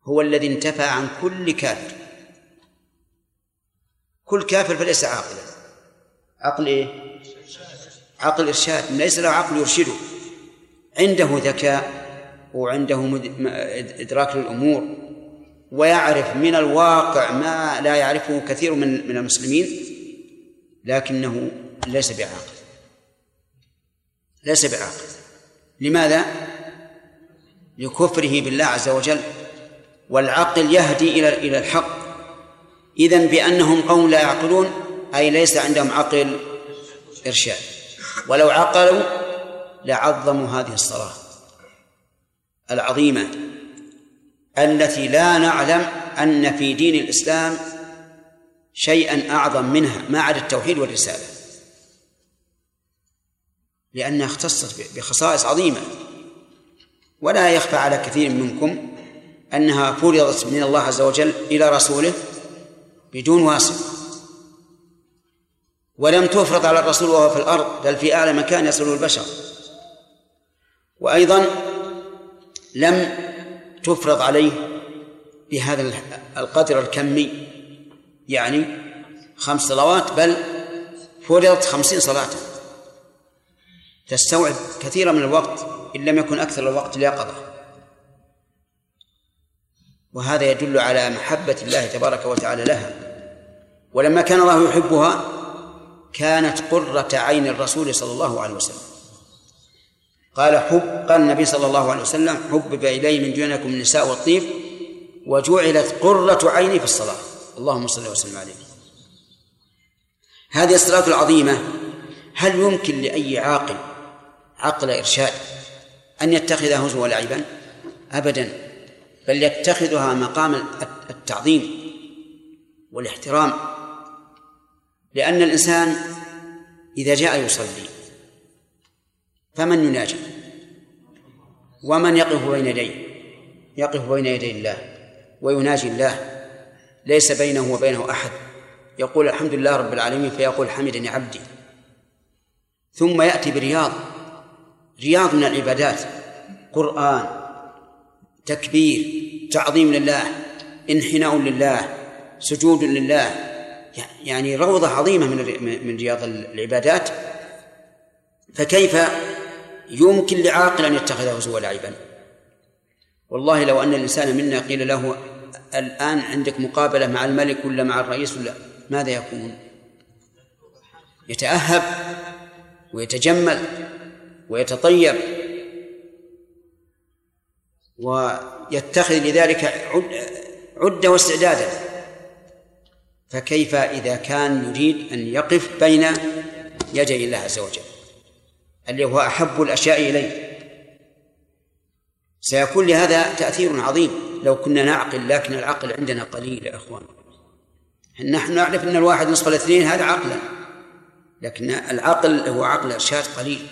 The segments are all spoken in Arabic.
هو الذي انتفى عن كل كافر. كل كافر فليس عاقلا. عقل إيه؟ عقل إرشاد، ليس له عقل يرشده، عنده ذكاء وعنده إدراك للأمور، ويعرف من الواقع ما لا يعرفه كثير من المسلمين، لكنه ليس بعاقل. ليس بعاقل. لماذا؟ لكفره بالله عز وجل. والعقل يهدي إلى الحق. إذن بأنهم قوم لا يعقلون، أي ليس عندهم عقل إرشاد. ولو عقلوا لعظموا هذه الصلاة العظيمة التي لا نعلم أن في دين الإسلام شيئا أعظم منها ما عدا التوحيد والرسالة، لأنها اختصت بخصائص عظيمة. ولا يخفى على كثير منكم أنها فرضت من الله عز وجل إلى رسوله بدون واسطة، ولم تفرض على الرسول وهو في الأرض، بل في أعلى مكان يصله البشر. وأيضا لم تفرض عليه بهذا القدر الكمي، يعني 5 صلوات، بل فرضت 50 صلاة تستوعب كثيرا من الوقت إن لم يكن أكثر الوقت اليقظة. وهذا يدل على محبة الله تبارك وتعالى لها. ولما كان الله يحبها كانت قرة عين الرسول صلى الله عليه وسلم. قال النبي صلى الله عليه وسلم: حبب إلي من دونكم النساء والطيب وجعلت قرة عيني في الصلاة. اللهم صل وسلم عليه. هذه الصلاة العظيمة هل يمكن لأي عقل إرشاد أن يتخذها هزوا ولعبا؟ أبدا، بل يتخذها مقام التعظيم والاحترام. لأن الإنسان إذا جاء يصلي فمن يناجي ومن يقف بين يديه؟ يقف بين يدي الله ويناجي الله، ليس بينه وبينه أحد. يقول الحمد لله رب العالمين فيقول حمدني عبدي، ثم يأتي برياض من العبادات: قرآن، تكبير، تعظيم لله، انحناء لله، سجود لله، يعني روضة عظيمة من رياض العبادات. فكيف يمكن لعاقل أن يتخذه هزوا ولعبا؟ والله لو أن الإنسان منا قيل له الآن عندك مقابلة مع الملك ولا مع الرئيس ولا، ماذا يكون؟ يتأهب ويتجمل ويتطيب ويتخذ لذلك عدة واستعدادا. فكيف إذا كان يريد أن يقف بين يدي الله عز وجل اللي هو أحب الأشياء إليه؟ سيكون لهذا تأثير عظيم لو كنا نعقل، لكن العقل عندنا قليل يا أخوان. نحن نعرف أن 1 نصف 2 هذا عقلا، لكن العقل هو عقل إرشاد قليل.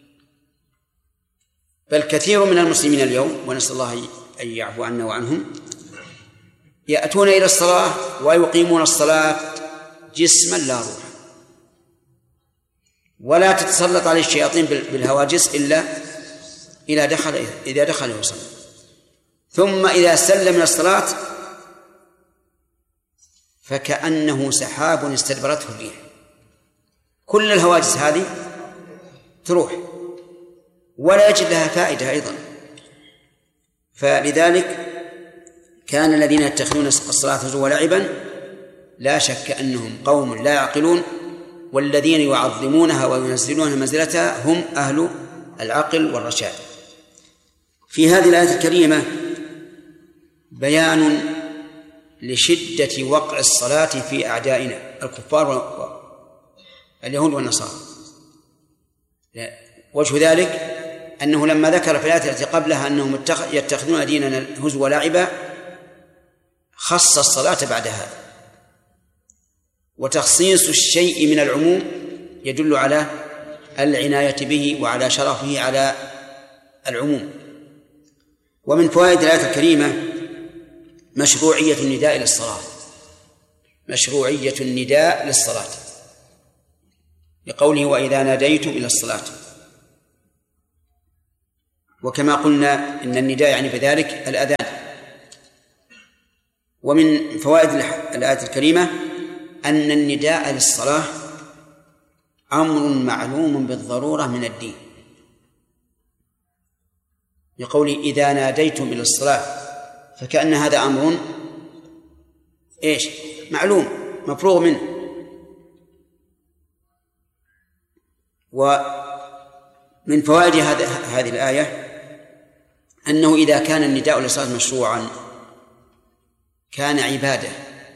بل كثير من المسلمين اليوم، ونسأل الله أن يعفو عنا وعنهم، يأتون إلى الصلاة ويقيمون الصلاة جسما لا روح، ولا تتسلط عليه الشياطين بالهواجس إلا إذا دخل يصلي. ثم إذا سلم من الصلاة فكأنه سحاب استدبرته الريح، كل الهواجس هذه تروح ولا يجد لها فائدة أيضا. فلذلك كان الذين يتخذون الصلاة هزوا ولعبا لا شك أنهم قوم لا يعقلون، والذين يعظمونها وينزلونها منزلتها هم أهل العقل والرشاد. في هذه الآية الكريمة بيان لشدة وقع الصلاة في أعدائنا الكفار اليهود والنصارى. وجه ذلك أنه لما ذكر في الآية التي قبلها أنهم يتخذون ديننا هزوا ولعبا خص الصلاة بعد هذا. وتخصيص الشيء من العموم يدل على العناية به وعلى شرفه على العموم. ومن فوائد الآية الكريمة مشروعية النداء للصلاة، مشروعية النداء للصلاة، لقوله وإذا ناديتم إلى الصلاة. وكما قلنا إن النداء يعني بذلك الأذان، ومن فوائد الآية الكريمة أن النداء للصلاة أمر معلوم بالضرورة من الدين، يقول إذا ناديتم إلى الصلاة، فكأن هذا أمر معلوم مفروغ منه. ومن فوائد هذه الآية أنه إذا كان النداء للصلاة مشروعا كان عبادة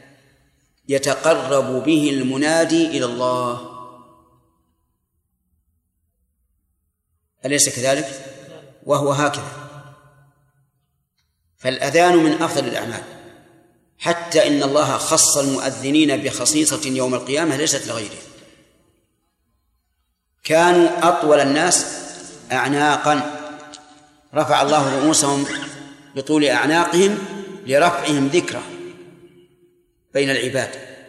يتقرب به المنادي إلى الله، أليس كذلك؟ وهو هكذا، فالأذان من أفضل الأعمال، حتى إن الله خص المؤذنين بخصيصة يوم القيامة ليست لغيره، كانوا أطول الناس أعناقا، رفع الله رؤوسهم بطول أعناقهم لرفعهم ذكره بين العباد،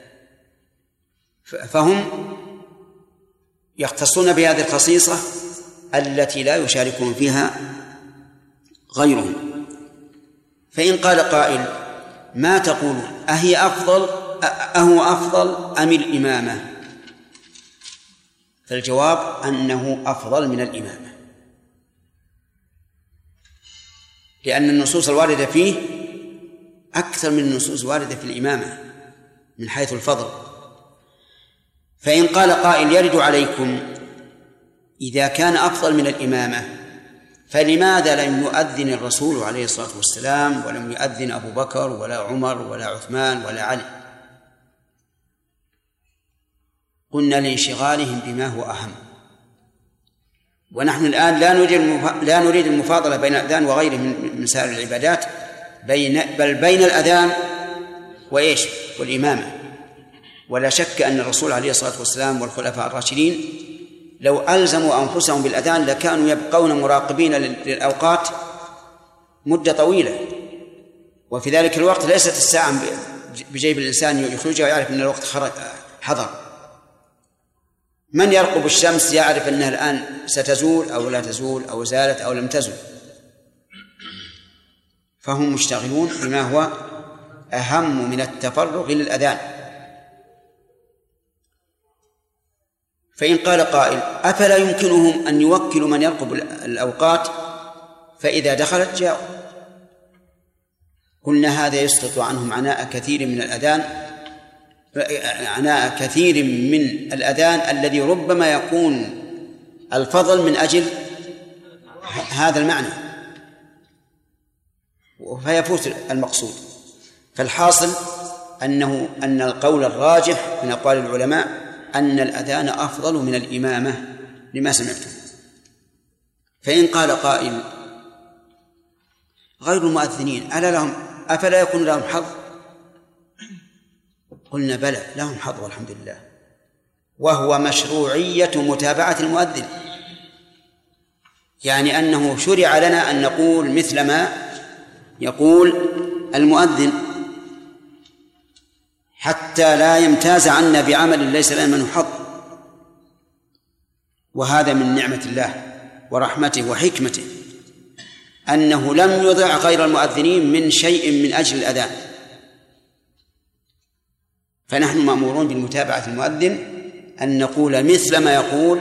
فهم يختصون بهذه الخصيصة التي لا يشاركون فيها غيرهم. فإن قال قائل ما تقول أهو أفضل أم الإمامة؟ فالجواب أنه أفضل من الإمامة، لأن النصوص الواردة فيه أكثر من النصوص الواردة في الإمامة من حيث الفضل. فإن قال قائل يرد عليكم إذا كان أفضل من الإمامة فلماذا لم يؤذن الرسول عليه الصلاة والسلام ولم يؤذن أبو بكر ولا عمر ولا عثمان ولا علي؟ قلنا لانشغالهم بما هو أهم، ونحن الآن لا نريد المفاضلة بين الأذان وغيره من سائر العبادات، بل بين الأذان والإمامة. ولا شك أن الرسول عليه الصلاة والسلام والخلفاء الراشدين لو ألزموا أنفسهم بالأذان لكانوا يبقون مراقبين للأوقات مدة طويلة، وفي ذلك الوقت ليست الساعة بجيب الإنسان يخرجها ويعرف أن الوقت حضر. من يرقب الشمس يعرف أنها الآن ستزول أو لا تزول أو زالت أو لم تزل، فهم مشتغلون بما هو أهم من التفرغ للأذان. فإن قال قائل أفلا يمكنهم أن يوكلوا من يرقب الأوقات فإذا دخلت جاءوا؟ قلنا هذا يسقط عنهم عناء كثير من الأذان الذي ربما يكون الفضل من أجل هذا المعنى فيفوت المقصود. فالحاصل أن القول الراجح من أقوال العلماء أن الأذان أفضل من الإمامة لما سمعتم. فإن قال قائل غير المؤذنين أفلا يكون لهم حظ؟ قلنا بلى لهم حظ والحمد لله، وهو مشروعية متابعة المؤذن، يعني أنه شرع لنا أن نقول مثل ما يقول المؤذن حتى لا يمتاز عنا بعمل ليس لنا منه حظ. وهذا من نعمة الله ورحمته وحكمته أنه لم يضع غير المؤذنين من شيء من أجل الأذان، فنحن مأمورون بالمتابعة المؤذن أن نقول مثل ما يقول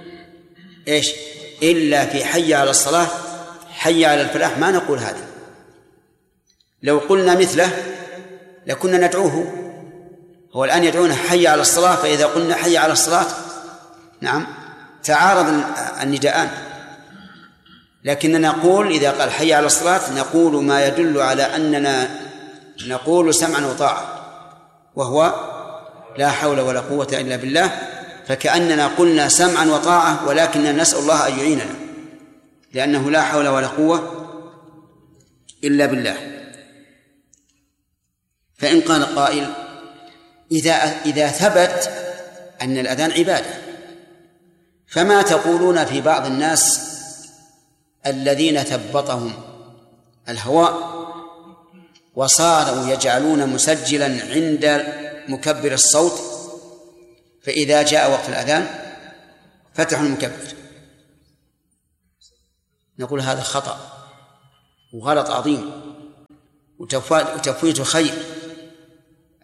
إلا في حي على الصلاة حي على الفلاح ما نقول هذا. لو قلنا مثله لكنا ندعوه، هو الآن يدعونا حي على الصلاة، فإذا قلنا حي على الصلاة نعم تعارض النداءان، لكننا نقول إذا قال حي على الصلاة نقول ما يدل على أننا نقول سمعا وطاعة، وهو لا حول ولا قوة إلا بالله، فكأننا قلنا سمعا وطاعة ولكننا نسأل الله أن يعيننا، لأنه لا حول ولا قوة إلا بالله. فإن قال قائل إذا ثبت أن الأذان عبادة فما تقولون في بعض الناس الذين ثبطهم الهواء وصاروا يجعلون مسجلا عند مكبر الصوت، فإذا جاء وقت الأذان فتحوا المكبر؟ نقول هذا خطأ وغلط عظيم وتفويت خير،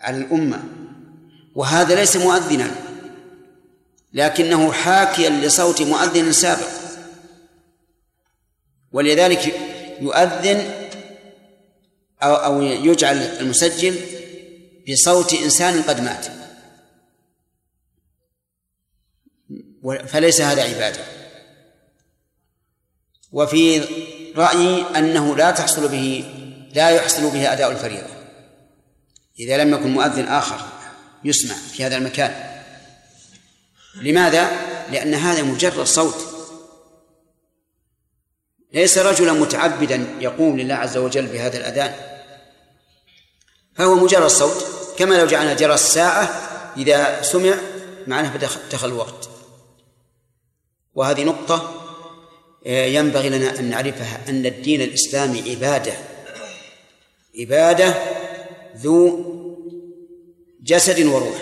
على الأمة، وهذا ليس مؤذنا لكنه حاكيا لصوت مؤذن سابق، ولذلك يؤذن أو يجعل المسجل بصوت إنسان قد مات، فليس هذا عبادة. وفي رأيي أنه لا يحصل به أداء الفريضة إذا لم يكن مؤذن آخر يسمع في هذا المكان. لماذا؟ لأن هذا مجرد صوت، ليس رجلا متعبدا يقوم لله عز وجل بهذا الأذان، فهو مجرد صوت، كما لو جعلنا جرس الساعة إذا سمع معناه دخل الوقت. وهذه نقطة ينبغي لنا أن نعرفها، أن الدين الإسلامي عبادة ذو جسد وروح،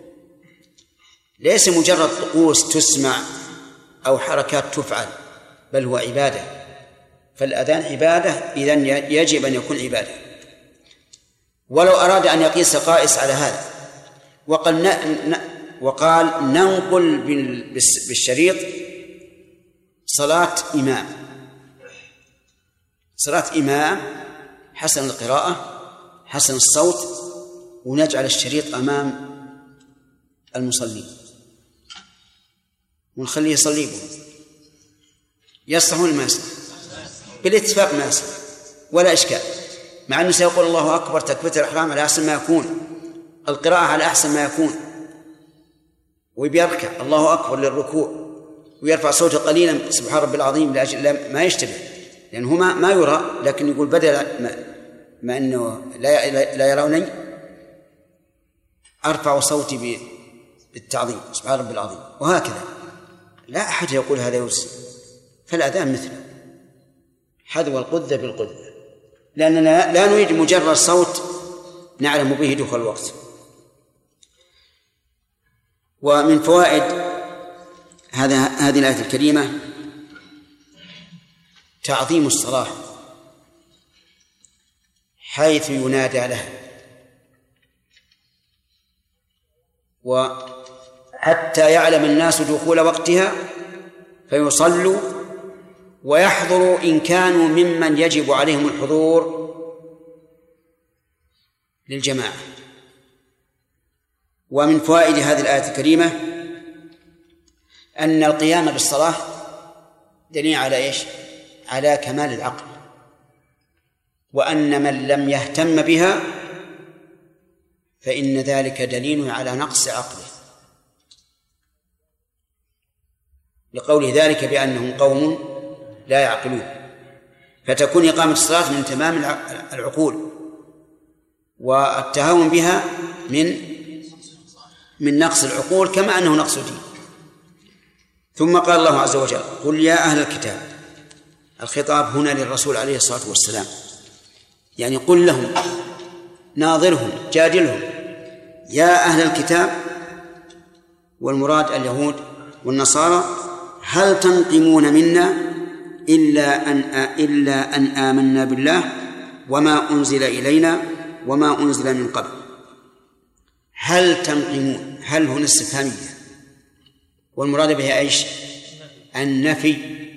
ليس مجرد طقوس تسمع أو حركات تفعل، بل هو عبادة. فالأذان عبادة، إذن يجب أن يكون عبادة. ولو أراد أن يقيس قائس على هذا وقال ننقل بالشريط صلاة إمام حسن القراءة حسن الصوت، ونجعل الشريط أمام المصلين ونخليه يصلي به، يصح ولا ما يصح؟ بالاتفاق ما يصح ولا إشكال، مع أنه سيقول الله أكبر تكبيرة الإحرام على أحسن ما يكون، القراءة على أحسن ما يكون، وبيركع الله أكبر للركوع ويرفع صوته قليلا سبحان ربي العظيم لأجل ما يشتبه، لأنه ما يرى، لكن يقول بدل ما أنه لا يروني أرفع صوتي بالتعظيم سبحان ربي العظيم، وهكذا. لا أحد يقول هذا يوسف، فالأذان مثله حذو القذة بالقذة، لأننا لا نريد مجرد صوت نعلم به دخول الوقت. ومن فوائد هذه الآية الكريمة تعظيم الصلاة، حيث ينادى لها، وحتى يعلم الناس دخول وقتها فيصلوا ويحضروا إن كانوا ممن يجب عليهم الحضور للجماعة. ومن فوائد هذه الآية الكريمة أن القيام بالصلاة دليل على إيش؟ على كمال العقل، وأن من لم يهتم بها فإن ذلك دليل على نقص عقله، لقول ذلك بأنهم قوم لا يعقلون. فتكون إقامة الصلاة من تمام العقول، والتهاون بها من نقص العقول، كما أنه نقص دين. ثم قال الله عز وجل قل يا أهل الكتاب، الخطاب هنا للرسول عليه الصلاة والسلام، يعني قل لهم، ناظرهم، جادلهم، يا أهل الكتاب، والمراد اليهود والنصارى، هل تنقمون منا إلا أن آمنا بالله وما أنزل إلينا وما أنزل من قبل. هل تنقمون، هل هنا استفهامية، والمراد بها إيش؟ النفي،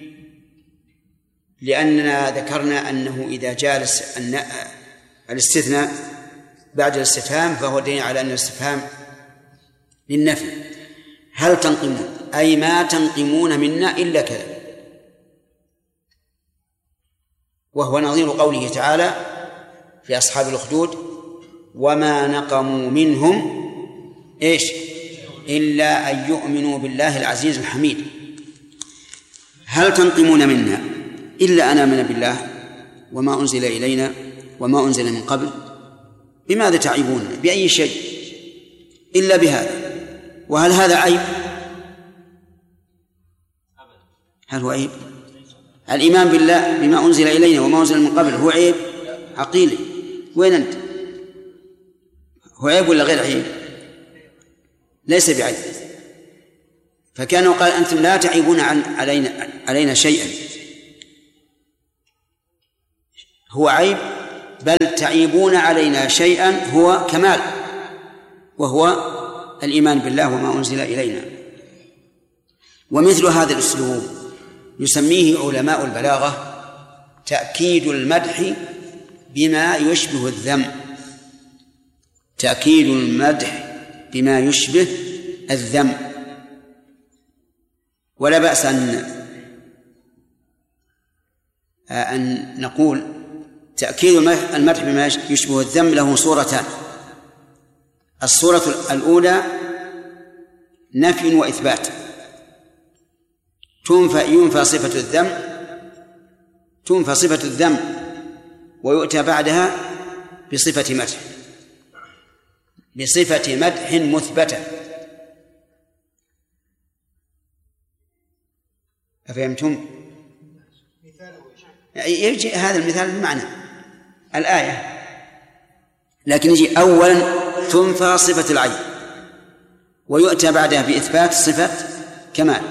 لأننا ذكرنا أنه إذا جاء الاستثناء بعد الاستفهام فهو دليل على أن الاستفهام للنفي. هل تنقمون أي ما تنقمون منا إلا كذا، وهو نظير قوله تعالى في أصحاب الأخدود وما نقموا منهم إيش إلا أن يؤمنوا بالله العزيز الحميد. هل تنقمون منا إلا أن آمنا بالله وما أنزل إلينا وما أنزل من قبل. بماذا تعيبون؟ بأي شيء إلا بهذا؟ وهل هذا عيب؟ هل هو عيب؟ الإيمان بالله بما أنزل إلينا وما أنزل من قبل هو عيب عقيلي؟ وين أنت؟ هو عيب ولا غير عيب؟ ليس بعيب. فكانوا قال أنتم لا تعيبون علينا شيئا، هو عيب، بل تعيبون علينا شيئا هو كمال، وهو الإيمان بالله وما أنزل إلينا. ومثل هذا الأسلوب يسميه علماء البلاغة تأكيد المدح بما يشبه الذم. تأكيد المدح بما يشبه الذم. ولا بأس أن نقول تأكيد المدح بما يشبه الذم له صورتان. الصورة الأولى نفي وإثبات، ينفى صفة الذم ويؤتى بعدها بصفة مدح مثبتة. أفهمتم؟ يجي هذا المثال بمعنى الآية، لكن يجي أولا تنفى صفة العين ويؤتى بعدها بإثبات صفة كمال،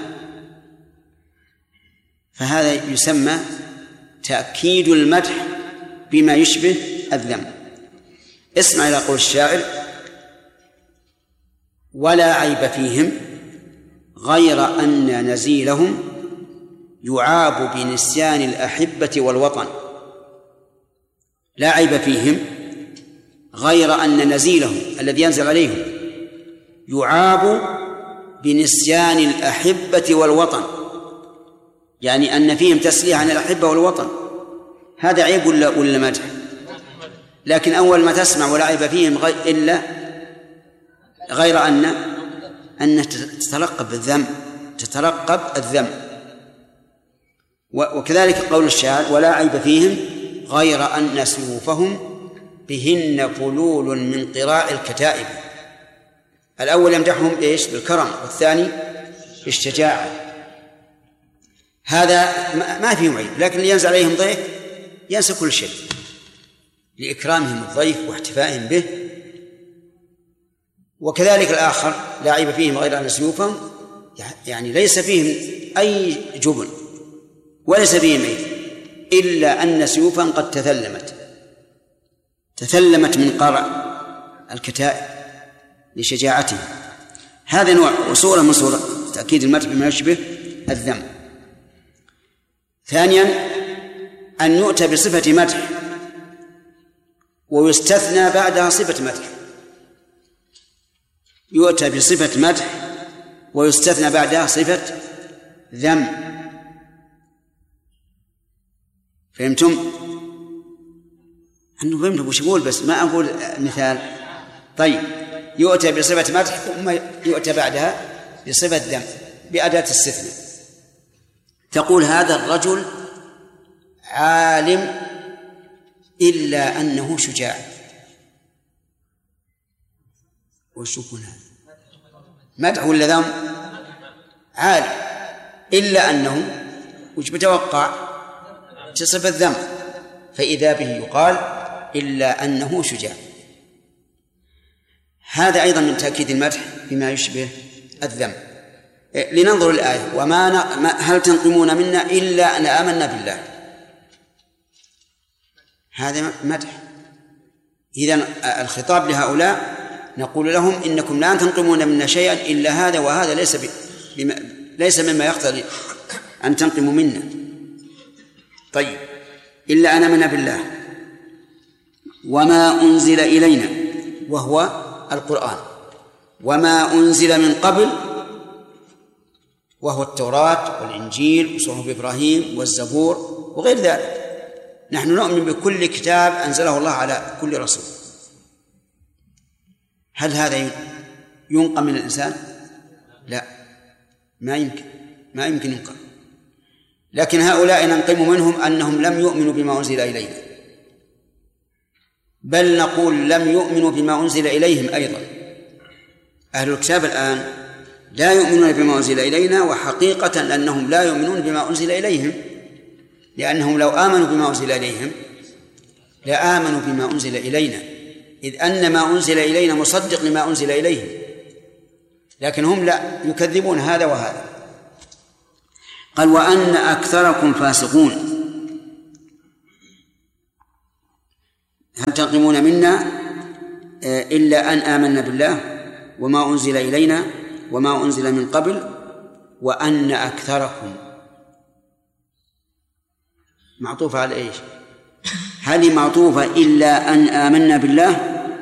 فهذا يسمى تأكيد المدح بما يشبه الذم. اسمع إلى قول الشاعر: ولا عيب فيهم غير أن نزيلهم يعاب بنسيان الأحبة والوطن. لا عيب فيهم غير أن نزيلهم الذي ينزل عليهم يعاب بنسيان الأحبة والوطن، يعني أن فيهم تسلية عن الأحبة والوطن. هذا عيب ولا مدح؟ لكن أول ما تسمع ولا عيب فيهم إلا غير أن تترقب الذم. وكذلك قول الشاعر: ولا عيب فيهم غير أن سيوفهم بهن فلول من قراء الكتائب. الأول يمدحهم إيش؟ بالكرم، والثاني بالشجاعة. هذا ما فيهم عيب، لكن اللي ينزل عليهم ضيف ينسى كل شيء لإكرامهم الضيف واحتفائهم به. وكذلك الآخر: لا عيب فيهم غير أن سيوفهم، يعني ليس فيهم أي جبن وليس فيهم عيب، إلا أن سيوفهم قد تثلمت من قرع الكتائب لشجاعته. هذا نوع وصورة من صورة تأكيد المدح بما يشبه الذم. ثانيا أن يؤتى بصفة مدح ويستثنى بعدها صفة مدح. يؤتى بصفة مدح ويستثنى بعدها صفة ذم. فهمتم؟ أنه فهمتم وش أقول، بس ما أقول مثال. طيب، يؤتى بصفة مدح ثم يؤتى بعدها بصفة ذم بأداة استثناء. تقول: هذا الرجل عالم إلا أنه شجاع. وش يكون هذا؟ مدح ولا ذم؟ عالم إلا أنه وش بتوقع؟ صفة ذم، فإذا به يقال إلا أنه شجاع. هذا أيضا من تأكيد المدح بما يشبه الذم. لننظر الآية: هل تنقمون منا إلا أن آمنا بالله. هذا مدح. إذن الخطاب لهؤلاء نقول لهم: إنكم لا تنقمون منا شيئا إلا هذا، وهذا ليس مما يقتضي أن تنقموا منا. طيب، إلا أن آمنا بالله وما أنزل إلينا، وهو القرآن، وما أنزل من قبل، وهو التوراة والإنجيل وصحف إبراهيم والزبور وغير ذلك. نحن نؤمن بكل كتاب أنزله الله على كل رسول. هل هذا ينقم من الإنسان؟ لا، ما يمكن ينقم. لكن هؤلاء ننقم منهم أنهم لم يؤمنوا بما أنزل إلينا، بل نقول لم يؤمنوا بما أنزل إليهم أيضا. أهل الكتاب الآن لا يؤمنون بما أنزل إلينا، وحقيقة أنهم لا يؤمنون بما أنزل إليهم، لأنهم لو آمنوا بما أنزل إليهم لآمنوا بما أنزل إلينا، إذ أن ما أنزل إلينا مصدق لما أنزل إليهم، لكن هم لا، يكذبون هذا وهذا. قال: وأن أكثركم فاسقون. هل تنقمون منا إلا أن آمنا بالله وما أنزل إلينا وما أنزل من قبل وأن أكثركم معطوفة على إيش؟ هل معطوفة إلا أن آمنا بالله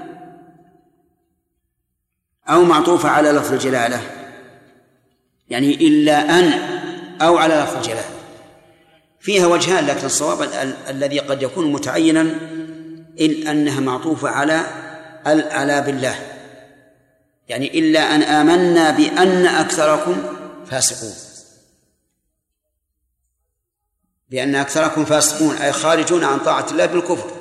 أو معطوفة على لفظ الجلالة؟ يعني إلا أن أو على لفظ الجلالة. فيها وجهان، لكن الصواب الذي قد يكون متعينا إلا أنها معطوفة على بالله، يعني إلا أن آمنا بأن أكثركم فاسقون، بأن أكثركم فاسقون أي خارجون عن طاعة الله بالكفر.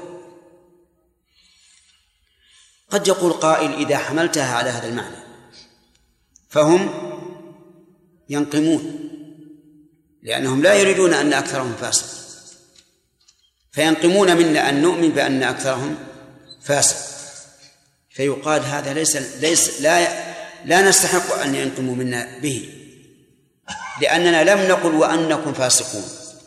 قد يقول قائل إذا حملتها على هذا المعنى فهم ينقمون، لأنهم لا يريدون أن أكثرهم فاسق، فينقمون منا أن نؤمن بأن أكثرهم فاسق، فيقال هذا لا نستحق أن ينقموا منا به، لأننا لم نقل وأنكم فاسقون،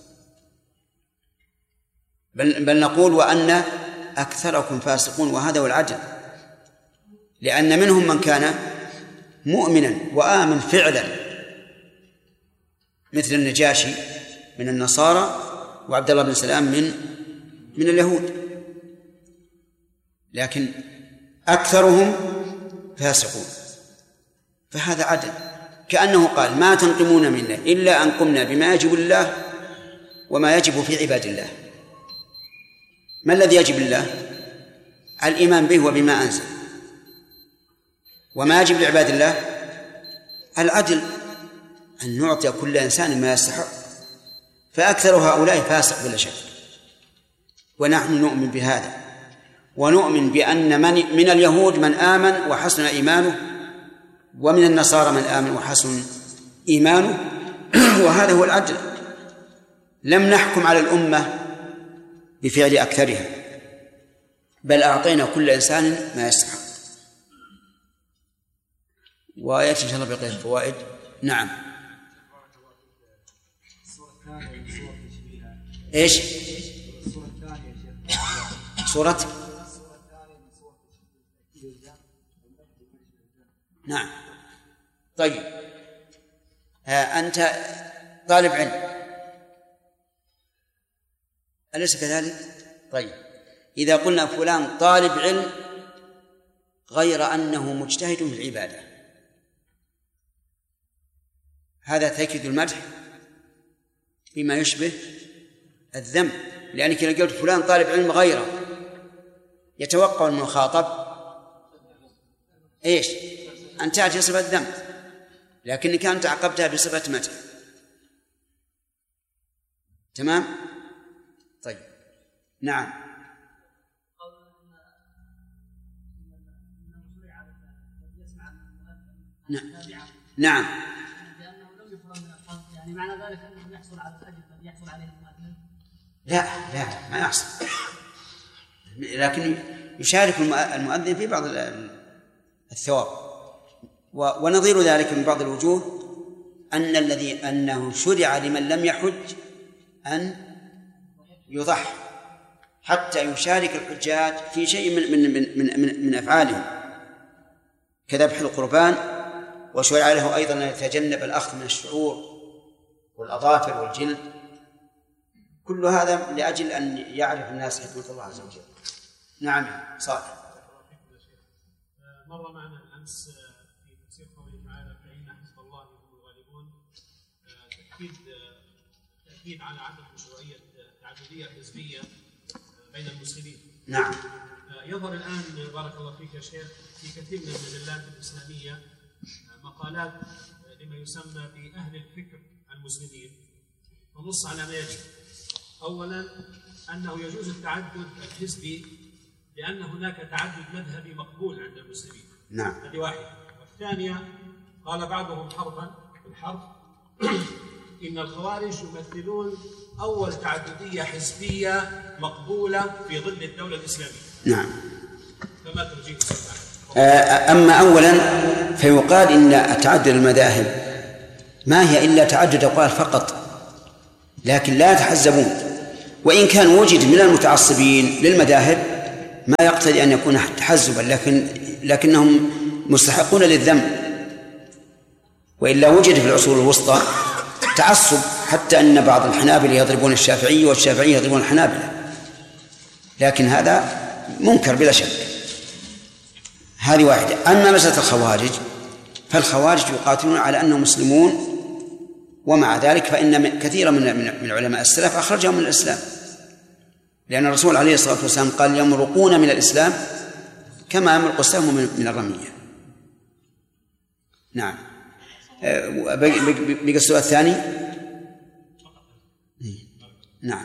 بل نقول وأن أكثركم فاسقون، وهذا هو العدل، لأن منهم من كان مؤمنا وآمن فعلا مثل النجاشي من النصارى وعبد الله بن سلام من اليهود، لكن أكثرهم فاسقون، فهذا عدل. كأنه قال ما تنقمون منا إلا أن قمنا بما يجب لله وما يجب في عباد الله. ما الذي يجب لله؟ الإيمان به وبما أنزل. وما يجب لعباد الله العدل، أن نعطي كل إنسان ما يستحق، فأكثر هؤلاء فاسق بلا شك، ونحن نؤمن بهذا، ونؤمن بأن من اليهود من آمن وحسن إيمانه، ومن النصارى من آمن وحسن إيمانه، وهذا هو العدل. لم نحكم على الأمة بفعل أكثرها، بل أعطينا كل إنسان ما يستحق. ويأتي إن شاء الله بقية الفوائد. نعم. إيش؟ سورة نعم. طيب، أنت طالب علم أليس كذلك؟ طيب، إذا قلنا فلان طالب علم غير أنه مجتهد في العبادة، هذا تأكيد المدح بما يشبه الذم، لأنك إذا قلت فلان طالب علم غيره يتوقع المخاطب إيش؟ أن تأتي صفة ذم، لكنك أنت عقبتها بصفة مدح. تمام؟ طيب، نعم. نعم. يعني معنى ذلك أنه يحصل على الأجر الذي يحصل عليه المؤذن؟ لا ما يحصل، لكن يشارك المؤذن في بعض الثواب. ونظير ذلك من بعض الوجوه أنه شرع لمن لم يحج أن يضحي حتى يشارك الحجاج في شيء من أفعالهم كذبح القربان، وشرع له أيضا أن يتجنب الأخذ من الشعور والأظافر والجلد، كل هذا لأجل أن يعرف الناس حكمة الله عز وجل. نعم صالح. مر معنا الأمس في تفسير قوله تعالى فإن حزب الله هم الغالبون تأكيد على عدم مشروعية تعددية حزبية بين المسلمين. نعم. يظهر الآن بارك الله فيك يا شيخ في كثير من المجلات الإسلامية مقالات لما يسمى بأهل الفكر المسلمين، ونص على ما يجب. أولا أنه يجوز التعدد الحزبي لأن هناك تعدد مذهبي مقبول عند المسلمين. نعم. هذه واحدة. والثانية قال بعضهم حرفا بالحرف إن الخوارج يمثلون أول تعددية حزبية مقبولة في ظل الدولة الإسلامية. نعم. فما ترجيه سبحانه؟ أما أولا فيقال إن تعدد المذاهب ما هي إلا تعدد أقوال فقط، لكن لا يتحزبون، وإن كان وجد من المتعصبين للمذاهب ما يقتضي أن يكون تحزبا، لكنهم مستحقون للذنب، وإلا وجد في العصور الوسطى تعصب، حتى أن بعض الحنابلة يضربون الشافعي والشافعي يضربون الحنابلة، لكن هذا منكر بلا شك. هذه واحدة. أما مسألة الخوارج فالخوارج يقاتلون على أنهم مسلمون، ومع ذلك فإن كثيرا من علماء السلف أخرجهم من الإسلام، لأن الرسول عليه الصلاة والسلام قال يمرقون من الإسلام كما يمرق السهم من الرمية. نعم. بقى السؤال الثاني. نعم.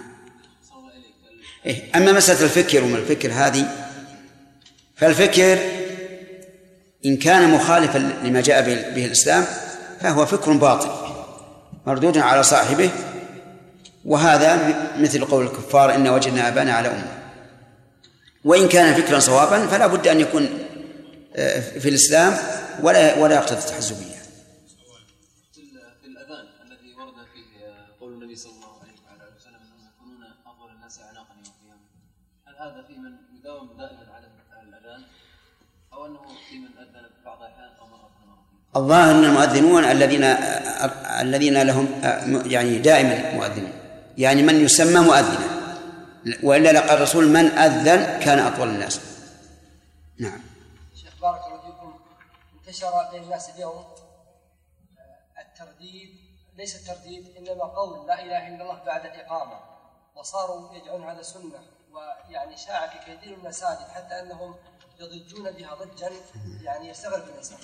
أما مسألة الفكر وما الفكر هذه، فالفكر إن كان مخالفا لما جاء به الإسلام فهو فكر باطل مردود على صاحبه، وهذا مثل قول الكفار إن وجدنا آباءنا على أمة. وإن كان فكرا صوابا فلا بد أن يكون في الإسلام ولا يقتضي التحزبية. في الأذان الذي ورد فيه قول النبي صلى الله عليه وسلم أنهم يكونون أفضل الناس أعناقا يوم القيامة، هل هذا في من يداوم دائما على الأذان، أو أنه في من أذن بعض الأحيان أو مرة؟ الظاهر أن المؤذنون الذين لهم يعني دائما مؤذنون، يعني من يسمى مؤذنا، وإلا لقى الرسول من أذن كان أطول الناس. نعم. شيخ بارك الله فيكم، انتشر بين الناس اليوم الترديد، ليس الترديد إنما قول لا إله إلا الله بعد الإقامة، وصاروا يجعلون هذا سنة، ويعني شاع في كثير من المساجد حتى أنهم يضجون بها ضجا يعني يستغرب الإنسان.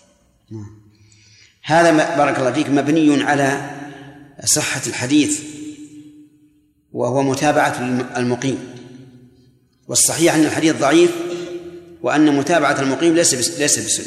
هذا بارك الله فيك مبني على صحة الحديث، وهو متابعة المقيم، والصحيح أن الحديث ضعيف، وأن متابعة المقيم ليس بسنة.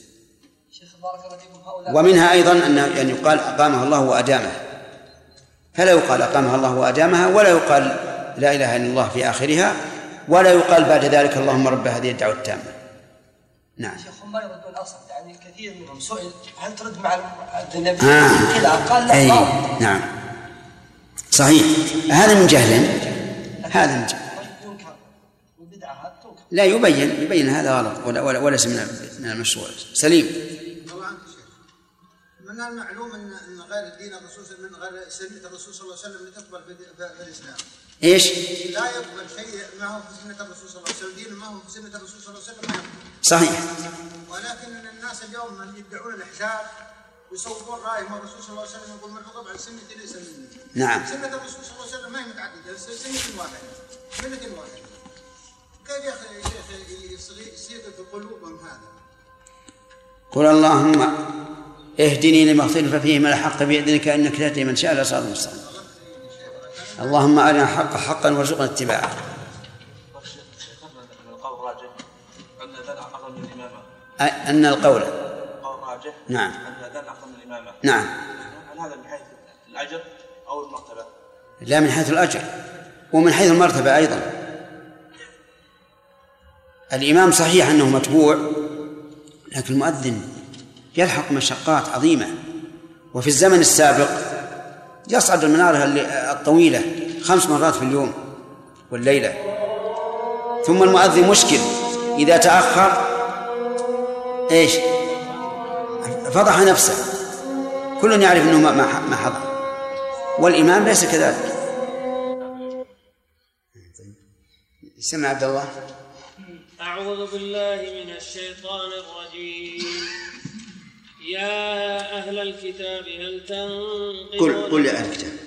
ومنها أيضا أن يقال أقامها الله وأدامها، فلا يقال أقامها الله وأدامها، ولا يقال لا إله إلا الله في آخرها، ولا يقال بعد ذلك اللهم رب هذه الدعوة التامة. نعم. شيخ ما يردون الأصل، يعني كثير منهم سئل هل ترد مع النبي كذا قال لا. نعم صحيح. هذا من جهل، هذا من جهل. لا يبين هذا غلط وليس من المشروع. سليم. الله عنك شيخ، من المعلوم ان غير الدين الرسول من غير سنة الرسول صلى الله عليه وسلم لتقبل في الإسلام. ايش؟ لا يقبل شيء ما هو في سنة الرسول صلى الله عليه وسلم، دين ما هو في سنة الرسول صلى الله عليه وسلم. صحيح. ولكن الناس اليوم من يدعون الإحزاب ويصورون رأيهم الرسول صلى الله عليه وسلم يقول من رغب عن سنة ليس مني. نعم. سنة الرسول صلى الله عليه وسلم ما هي متعددة، سنة واحدة، ملة واحدة. كيف يا شيخ يصير في قلوبهم هذا؟ قل اللهم اهدني لما اختلف فيه من الحق بإذنك إنك تهدي من شاء إلى صراط مستقيم. اللهم أرنا الحق حقا وارزقنا اتباعه. أن القول راجح. نعم. أن الأذان أفضل من الإمامة. نعم. هل هذا من حيث الأجر أو المرتبة؟ لا، من حيث الأجر ومن حيث المرتبة أيضا. الإمام صحيح أنه متبوع، لكن المؤذن يلحق مشقات عظيمة، وفي الزمن السابق يصعد المنارة الطويلة 5 مرات في اليوم والليلة. ثم المؤذن مشكل، إذا تأخر إيش؟ فضح نفسه، كل يعرف أنه ما حضر، والإمام ليس كذلك. سمع عبد الله. أعوذ بالله من الشيطان الرجيم. يا أهل الكتاب هل تنقلون قل يا أهل الكتاب